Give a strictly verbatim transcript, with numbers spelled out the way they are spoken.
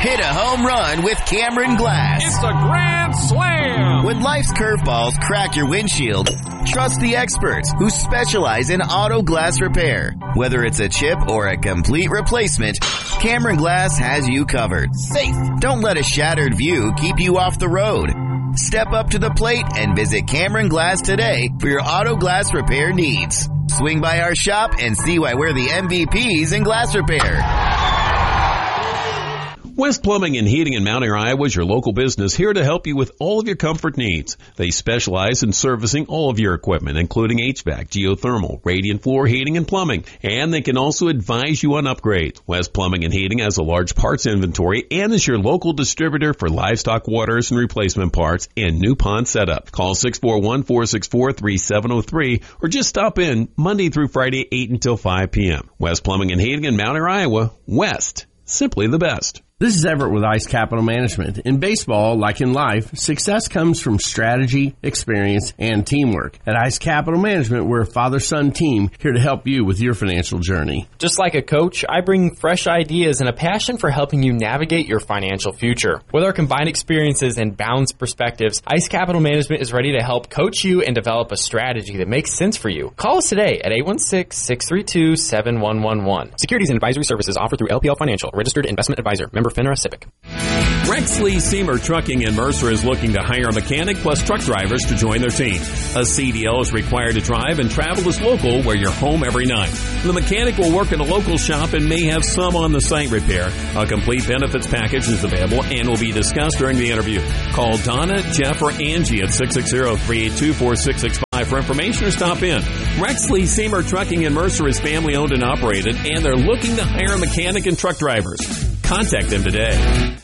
Hit a home run with Cameron Glass. It's a grand slam! When life's curveballs crack your windshield, trust the experts who specialize in auto glass repair. Whether it's a chip or a complete replacement, Cameron Glass has you covered. Safe. Don't let a shattered view keep you off the road. Step up to the plate and visit Cameron Glass today for your auto glass repair needs. Swing by our shop and see why we're the M V Ps in glass repair. West Plumbing and Heating in Mount Airy, Iowa is your local business here to help you with all of your comfort needs. They specialize in servicing all of your equipment, including H V A C, geothermal, radiant floor heating, and plumbing. And they can also advise you on upgrades. West Plumbing and Heating has a large parts inventory and is your local distributor for livestock waters and replacement parts and new pond setup. Call six four one, four six four, three seven zero three or just stop in Monday through Friday, eight until five p.m. West Plumbing and Heating in Mount Airy, Iowa. West. Simply the best. This is Everett with Ice Capital Management. In baseball, like in life, success comes from strategy, experience, and teamwork. At Ice Capital Management, we're a father-son team here to help you with your financial journey. Just like a coach, I bring fresh ideas and a passion for helping you navigate your financial future. With our combined experiences and balanced perspectives, Ice Capital Management is ready to help coach you and develop a strategy that makes sense for you. Call us today at eight one six, six three two, seven one one one. Securities and advisory services offered through L P L Financial, registered investment advisor, member FINRA SIPC. Rexley Seamer Trucking in Mercer is looking to hire a mechanic plus truck drivers to join their team. A C D L is required to drive and travel is local where you're home every night. The mechanic will work in a local shop and may have some on-the-site repair. A complete benefits package is available and will be discussed during the interview. Call Donna, Jeff, or Angie at six six zero, three eight two, four six six five for information or stop in. Rexley Seamer Trucking in Mercer is family-owned and operated, and they're looking to hire a mechanic and truck drivers. Contact them today.